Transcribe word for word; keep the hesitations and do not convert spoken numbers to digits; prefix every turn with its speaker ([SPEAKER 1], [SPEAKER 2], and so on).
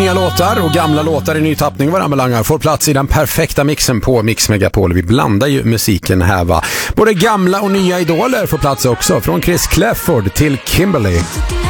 [SPEAKER 1] nya låtar och gamla låtar i ny tappning vad anbelangar får plats i den perfekta mixen på Mix Megapol. Vi blandar ju musiken här, va. Både gamla och nya idoler får plats också, från Chris Clafford till Kimberly.